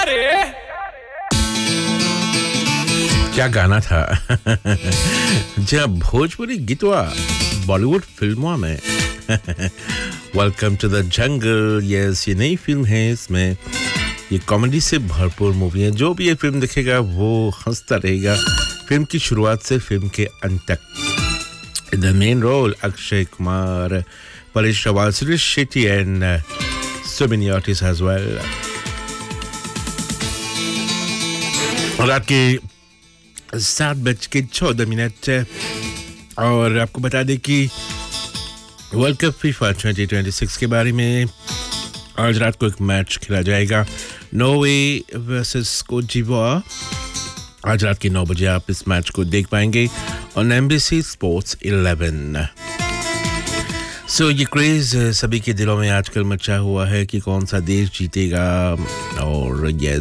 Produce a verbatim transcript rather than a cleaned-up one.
क्या गाना था जब भोजपुरी गीतवा बॉलीवुड फिल्मों में welcome two the jungle yes ये नई फिल्म है इसमें ये कॉमेडी से भरपूर मूवी है जो भी ये फिल्म देखेगा वो हंसता रहेगा फिल्म की शुरुआत से फिल्म के अंत तक द main role Akshay Kumar Paresh Rawal Suresh Shetty and so many artists as well रात के सात बज के चौदह मिनट और आपको बता दें कि world cup FIFA twenty twenty-six के बारे में आज रात को एक मैच खेला जाएगा नॉर्वे वर्सेस कोट d'Ivoire आज रात के नौ बजे आप इस मैच को देख पाएंगे on MBC sports eleven so so, ये क्रेज सभी के दिलों में आजकल मचा हुआ है कि कौन सा देश जीतेगा और ये